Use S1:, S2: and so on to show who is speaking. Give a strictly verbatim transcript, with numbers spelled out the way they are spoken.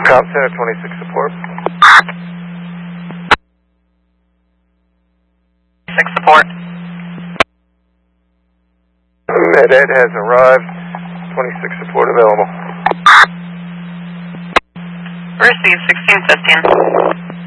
S1: Cop Center twenty-six support.
S2: six support.
S1: Med-Ed has arrived. twenty-six support available.
S2: Receive sixteen fifteen.